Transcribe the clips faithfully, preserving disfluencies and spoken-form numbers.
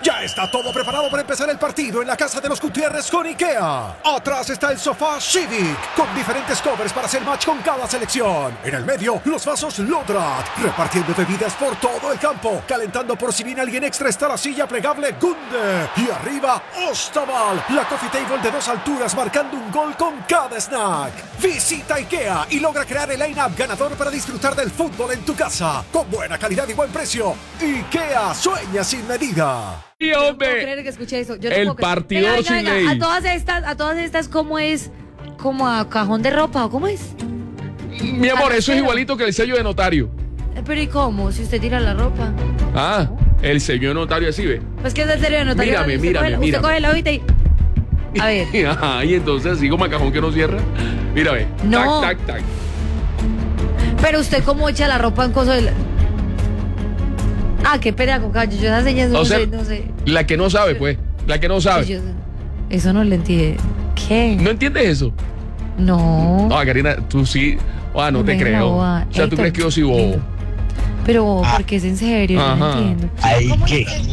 Ya está todo preparado para empezar el partido en la casa de los Gutiérrez con IKEA. Atrás está el sofá Civic, con diferentes covers para hacer match con cada selección. En el medio, los vasos Lodrat, repartiendo bebidas por todo el campo. Calentando por si viene alguien extra está la silla plegable Gunde. Y arriba, Ostaval, la coffee table de dos alturas marcando un gol con cada snack. Visita IKEA y logra crear el line-up ganador para disfrutar del fútbol en tu casa. Con buena calidad y buen precio. IKEA sueña sin medida. Y Yo no hombre, puedo creer que escuché eso. Yo no el puedo creer. partidor Venga, venga, sin venga. ley. A todas estas, a todas estas, ¿cómo es? ¿Como a cajón de ropa o cómo es? Mi amor, eso es Pero- igualito que el sello de notario. Eh, Pero ¿y cómo? Si usted tira la ropa. Ah, el sello de notario así, ve. Pues que es el serio de notario. Mírame, usted mírame, coge, mírame. Usted coge la hojita y... A ver. Ajá, y entonces así como a cajón que no cierra. Mira, ve. No. Tac, tac, tac. Pero usted cómo echa la ropa en coso de la... Ah, qué pena con callo. Yo esas señas no O sea, sé, no sé. la que no sabe, pues. La que no sabe. Yo- eso no lo entiendo. ¿Qué? ¿No entiendes eso? No. No, Karina, tú sí. Ah, no te Venga, creo. boba. O sea, ¿tú Héctor, crees que yo soy bobo? Pero, porque es en serio, yo no Ajá. entiendo. Ahí ¿Cómo que. es?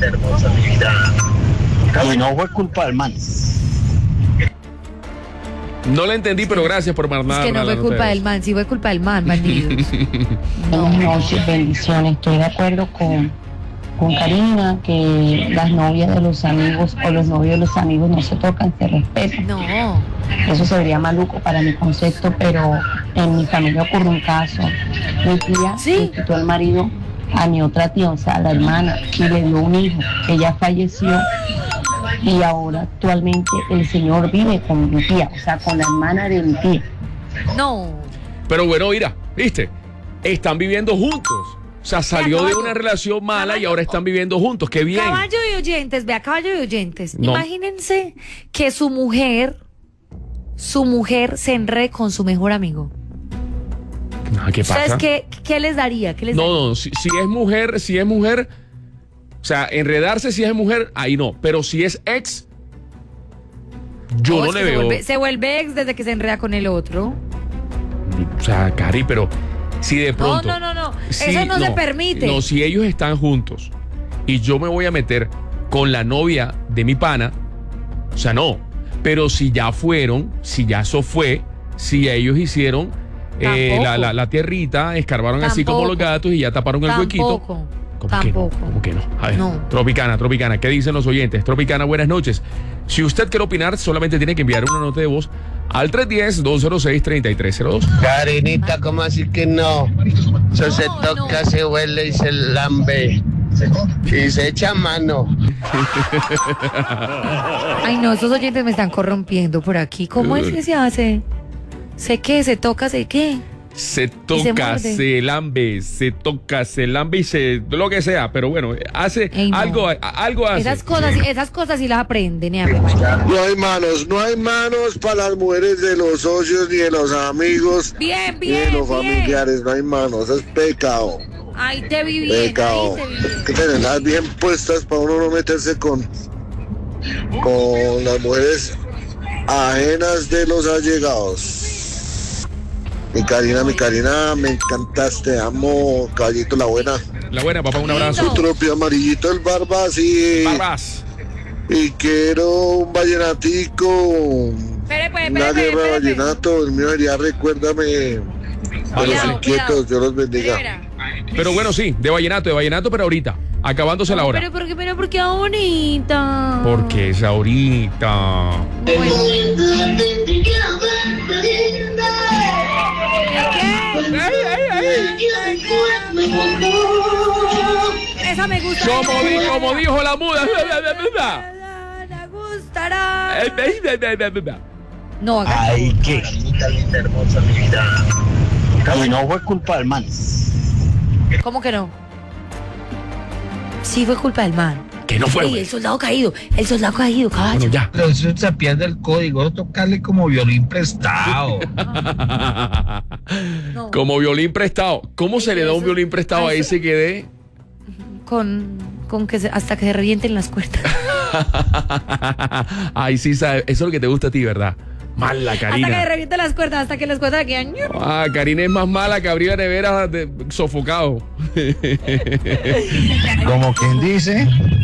Y no fue culpa del man. No la entendí, pero gracias por mandar. Es que no fue culpa del man, sí fue culpa del man, bandidos. Buenas noches, bendiciones. Estoy de acuerdo con, con Karina que las novias de los amigos o los novios de los amigos no se tocan, se respetan. No. Eso sería maluco para mi concepto, pero en mi familia ocurre un caso. Mi tía ¿Sí? le quitó el marido a mi otra tía, o sea, a la hermana, y le dio un hijo. Ella falleció y ahora actualmente el señor vive con mi tía, o sea, con la hermana de mi tía. No. Pero bueno, mira, ¿viste? Están viviendo juntos. O sea, salió de caballo. una relación mala y Caballo. ahora están viviendo juntos. ¡Qué bien! Caballo y oyentes, vea, caballo y oyentes. No. Imagínense que su mujer, su mujer se enrede con su mejor amigo. Ah, ¿qué pasa? ¿Ustedes qué, qué les daría? ¿Qué les daría? No, no, si, si es mujer, si es mujer, o sea, enredarse si es mujer, ahí no. Pero si es ex, yo No, no es le que se veo. vuelve, se vuelve ex desde que se enreda con el otro. O sea, Cari, pero si de pronto. no, no, no. si- Eso no se permite. No, si ellos están juntos y yo me voy a meter con la novia de mi pana, o sea, no. Pero si ya fueron, si ya eso fue, si ellos hicieron eh, Tampoco. la, la, la tierrita, escarbaron así como los Tampoco. gatos y ya taparon el huequito. Tampoco. ¿Cómo que no? Tampoco. ¿Cómo que no? A ver, No. Tropicana, Tropicana, ¿qué dicen los oyentes? Tropicana, buenas noches. Si usted quiere opinar, solamente tiene que enviar una nota de voz al tres uno cero, dos cero seis, tres tres cero dos. Karinita, ¿cómo así que no? Eso se No, toca, no. se huele y se lambe. Y se echa mano. Ay, no, esos oyentes me están corrompiendo por aquí. ¿Cómo es que se hace? ¿Sé qué? ¿Se toca? ¿Sé qué? Se se toca, muerde. se, lambe, se toca, se lambe y se lo que sea, pero bueno, hace Ey, no. algo, a- algo hace. Esas cosas, esas cosas sí las aprenden, ¿eh? No hay manos, no hay manos para las mujeres de los socios, ni de los amigos, Bien, ni de bien, los bien. familiares, no hay manos, es pecado, Ahí te vi bien, pecado. ahí te vi Hay bien. que tenerlas bien puestas para uno no meterse con, con las mujeres ajenas de los allegados. Mi Karina, mi Karina, me encantaste, amo, caballito la buena. La buena, papá, un abrazo. Lindo. Otro pie amarillito, el barba así. Barbas. Y quiero un vallenatico. Espere, pues, Una espere, guerra de espere, espere. vallenato, el mío sería recuérdame de los Cuidado, inquietos, cuidado. Dios los bendiga. Espera. Pero bueno, sí, de vallenato, de vallenato, pero ahorita, acabándose la hora. Pero, pero, pero, porque es bonita. Porque es ahorita. Bueno. Esa me gusta. Como, di- como dijo la muda. Me gustará. Eh, No, haga. Ay, que. Y no fue culpa del man. ¿Cómo que no? Sí, fue culpa del man. Que no fue, Ey, güey. el soldado caído. El soldado caído, caballo. Bueno, ya. Pero eso se pierde el código, es tocarle como violín prestado. No. Como violín prestado. ¿Cómo se le da un violín prestado a ese que dé? Con, con que se- hasta que se revienten las cuerdas. Ay, sí, sabe. Eso es lo que te gusta a ti, ¿verdad? Mala, Hasta que se Karina. revienten las cuerdas, hasta que las cuerdas quedan. Ah, Karina es más mala que abrir la nevera de- sofocado. Como quien dice,